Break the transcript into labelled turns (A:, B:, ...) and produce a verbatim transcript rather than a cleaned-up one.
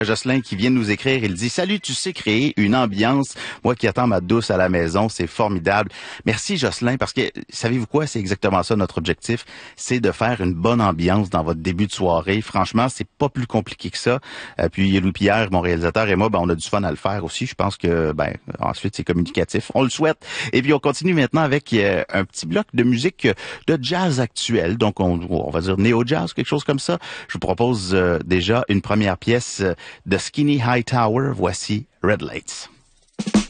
A: Jocelyn qui vient de nous écrire, il dit « Salut, tu sais créer une ambiance. Moi qui attends ma douce à la maison, c'est formidable. » Merci Jocelyn, parce que savez-vous quoi? C'est exactement ça notre objectif. C'est de faire une bonne ambiance dans votre début de soirée. Franchement, c'est pas plus compliqué que ça. Euh, puis Louis-Pierre, mon réalisateur, et moi, ben, on a du fun à le faire aussi. Je pense que ben ensuite, c'est communicatif. On le souhaite. Et puis on continue maintenant avec euh, un petit bloc de musique de jazz actuel. Donc, on, on va dire néo-jazz, quelque chose comme ça. Je vous propose euh, déjà une première pièce de Skinny Hightower. Voici Red Lights.